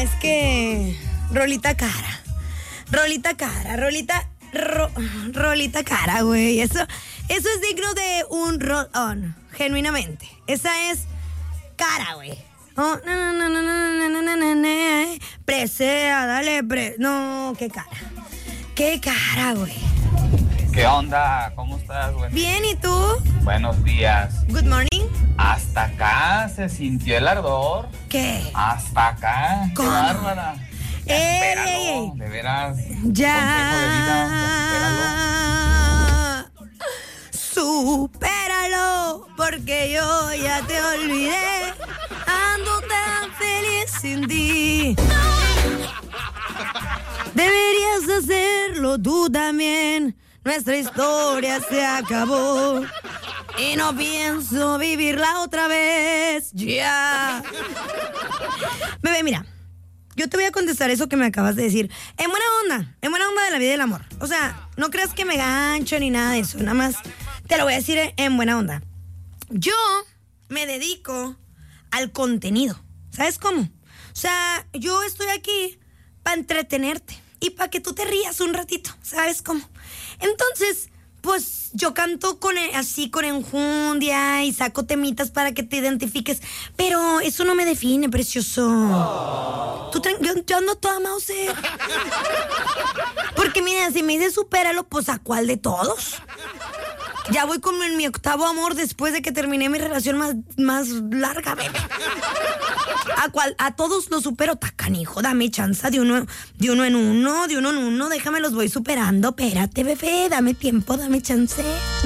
es que... Rolita cara, güey. Eso es digno de un roll-on, genuinamente. Esa es cara, güey. Oh, presea, dale, no, qué cara, güey. ¿Qué onda? ¿Cómo estás, güey? Bien, ¿y tú? Buenos días. Good morning. Hasta acá se sintió el ardor. ¿Qué? Hasta acá. ¿Cómo? Qué bárbara. Espéralo, de veras. Ya. Supéralo, porque yo ya te olvidé. Ando tan feliz sin ti. Deberías hacerlo tú también. Nuestra historia se acabó y no pienso vivirla otra vez. Ya. Bebé, mira, yo te voy a contestar eso que me acabas de decir. En buena onda de la vida y del amor. O sea, no creas que me gancho ni nada de eso. Nada más te lo voy a decir en buena onda. Yo me dedico al contenido. ¿Sabes cómo? O sea, yo estoy aquí para entretenerte y para que tú te rías un ratito. ¿Sabes cómo? Entonces, pues yo canto así con enjundia y saco temitas para que te identifiques. Pero eso no me define, precioso. Yo ando toda Mauser. Porque mira, si me dices supéralo, pues ¿a cuál de todos? Ya voy como en mi octavo amor después de que terminé mi relación más larga, bebé. A todos los supero, tacanijo, dame chance de uno en uno, déjame los voy superando, espérate, bebé, dame tiempo, dame chance.